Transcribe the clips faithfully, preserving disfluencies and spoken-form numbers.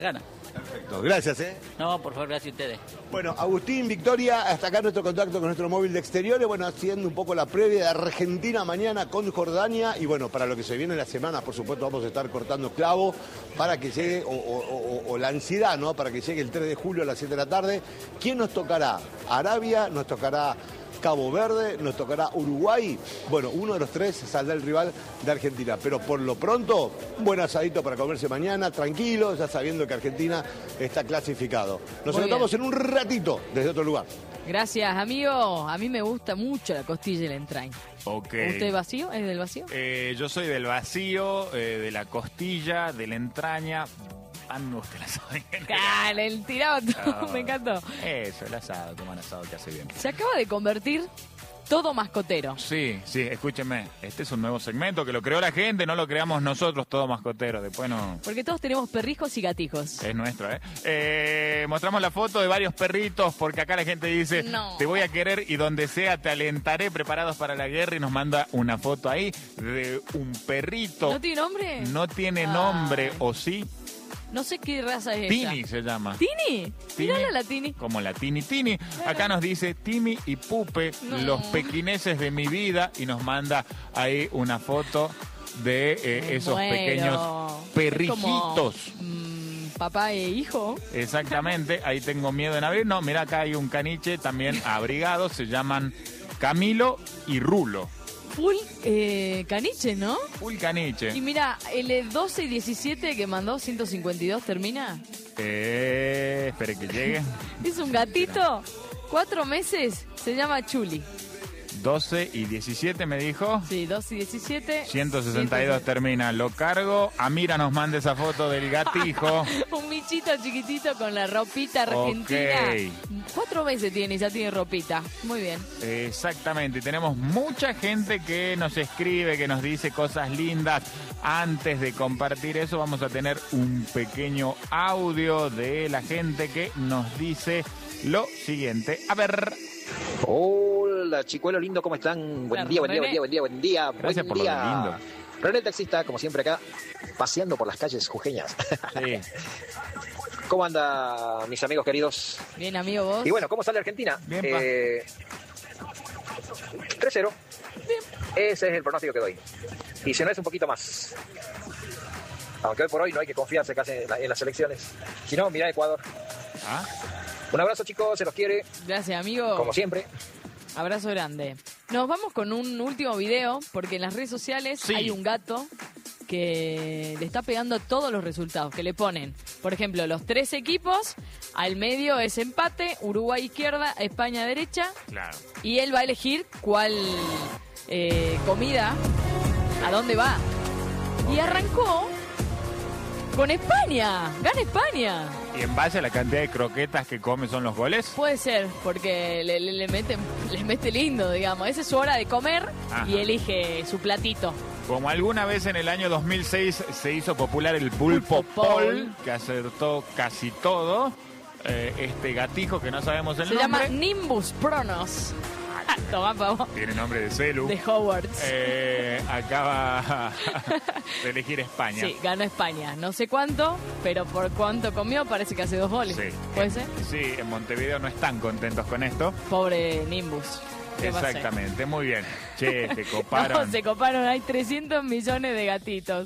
Gana. Perfecto, gracias, ¿eh? No, por favor, gracias a ustedes. Bueno, Agustín, Victoria, hasta acá nuestro contacto con nuestro móvil de exteriores, bueno, haciendo un poco la previa de Argentina mañana con Jordania, y bueno, para lo que se viene en la semana, por supuesto, vamos a estar cortando clavo para que llegue, o, o, o, o la ansiedad, ¿no? Para que llegue el tres de julio a las siete de la tarde. ¿Quién nos tocará? Arabia, nos tocará Cabo Verde, nos tocará Uruguay. Bueno, uno de los tres saldrá el rival de Argentina. Pero por lo pronto, un buen asadito para comerse mañana, tranquilo, ya sabiendo que Argentina está clasificado. Nos encontramos en un ratito desde otro lugar. Gracias, amigo. A mí me gusta mucho la costilla y la entraña. Okay. ¿Usted vacío? ¿Es del vacío? Eh, yo soy del vacío, eh, de la costilla, de la entraña. A mí me gusta el asado. Dale, el tirado, No, me encantó. Eso, el asado, toman asado que hace bien. Se acaba de convertir todo mascotero. Sí, sí, escúchenme. Este es un nuevo segmento que lo creó la gente, no lo creamos nosotros, todo mascotero. Después no... Porque todos tenemos perrijos y gatijos. Es nuestro, ¿eh? ¿eh? Mostramos la foto de varios perritos porque acá la gente dice, no. Te voy a querer y donde sea te alentaré, preparados para la guerra, y nos manda una foto ahí de un perrito. ¿No tiene nombre? No tiene Ay. nombre, ¿o sí? No sé qué raza es Tini esa. se llama. ¿Tini? Mírala la Tini. Como la Tini Tini. Acá nos dice Timi y Pupe, No. los pequineses de mi vida, y nos manda ahí una foto de eh, esos Bueno, pequeños perrijitos. Es como, mmm, papá e hijo. Exactamente, ahí tengo miedo en abrir. No, mira, acá hay un caniche también abrigado, se llaman Camilo y Rulo. Full eh, caniche, ¿no? Full caniche. Y mira, el doce y diecisiete que mandó ciento cincuenta y dos termina. Eh, espere que llegue. Es un gatito, cuatro meses, se llama Chuli. doce y diecisiete me dijo. Sí, doce y diecisiete. ciento sesenta y dos termina, lo cargo. Amira nos manda esa foto del gatijo. Un michito chiquitito con la ropita argentina. Okay. Cuatro meses tiene y ya tiene ropita. Muy bien. Exactamente, y tenemos mucha gente que nos escribe, que nos dice cosas lindas. Antes de compartir eso, vamos a tener un pequeño audio de la gente que nos dice lo siguiente. A ver. Hola, chicuelo lindo, ¿cómo están? Buen Hola, día, buen día, René. buen día, buen día, buen día. Gracias por buen lo día. lindo. René el taxista, como siempre acá, paseando por las calles jujeñas. Sí. ¿Cómo anda, mis amigos queridos? Bien, amigo, vos. Y bueno, ¿cómo sale Argentina? Bien, pa. eh, tres cero. Ese es el pronóstico que doy. Y si no es un poquito más. Aunque hoy por hoy no hay que confiarse casi en, la- en las elecciones. Si no, mirá Ecuador. ¿Ah? Un abrazo, chicos, se los quiere, Gracias, amigo. como siempre. Abrazo grande. Nos vamos con un último video, porque en las redes sociales Sí. hay un gato que le está pegando todos los resultados, que le ponen, por ejemplo, los tres equipos, al medio es empate, Uruguay izquierda, España derecha, Claro. y él va a elegir cuál eh, comida, a dónde va. Y arrancó con España, gana España. ¿Y en base a la cantidad de croquetas que come son los goles? Puede ser, porque le, le, le meten, les mete lindo, digamos. Esa es su hora de comer. Ajá. Y elige su platito. Como alguna vez en el año dos mil seis se hizo popular el pulpo Pulpo Paul. Paul, que acertó casi todo, eh, este gatijo que no sabemos el Se nombre. llama Nimbus Pronos. Toma, pavo. Tiene nombre de celu. De Hogwarts. Eh, acaba de elegir España. Sí, ganó España. No sé cuánto, pero por cuánto comió parece que hace dos goles. Sí. ¿Puede ser? Sí, en Montevideo no están contentos con esto. Pobre Nimbus. ¿Qué va a hacer? Exactamente, muy bien. Che, se coparon. No, se coparon. Hay trescientos millones de gatitos.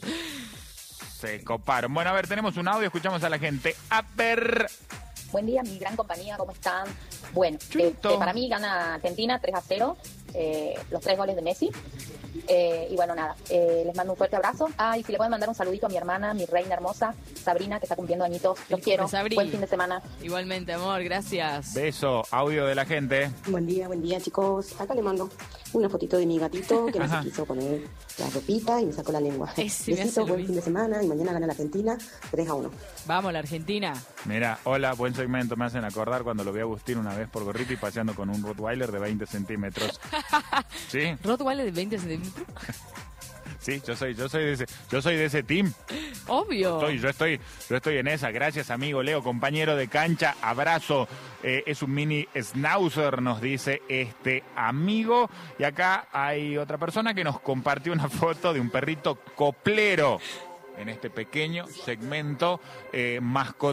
Se coparon. Bueno, a ver, tenemos un audio, escuchamos a la gente. A ver. Buen día, mi gran compañía, ¿cómo están? Bueno, Chuto. este, para mí gana Argentina tres a cero, eh, los tres goles de Messi. Eh, y bueno, nada, eh, les mando un fuerte abrazo. Ah, y si le pueden mandar un saludito a mi hermana, mi reina hermosa, Sabrina, que está cumpliendo añitos. Los Feliz quiero. cumple, Sabri. Buen fin de semana. Igualmente, amor, gracias. Beso, audio de la gente. Buen día, buen día, chicos. Acá le mando una fotito de mi gatito que no Ajá. se quiso poner la ropita y me sacó la lengua. Ese me hace Besito, lo buen mismo. fin de semana y mañana gana la Argentina tres a uno. Vamos, la Argentina. Mira, hola, buen segmento. Me hacen acordar cuando lo vi a Agustín una vez por gorrito y paseando con un Rottweiler de veinte centímetros. ¿Sí? Rottweiler de veinte centímetros. Sí, yo soy, yo soy de ese, yo soy de ese team. Obvio. Estoy, yo estoy, yo estoy en esa. Gracias, amigo Leo, compañero de cancha. Abrazo. Eh, es un mini schnauzer, nos dice este amigo. Y acá hay otra persona que nos compartió una foto de un perrito coplero en este pequeño segmento eh, mascota.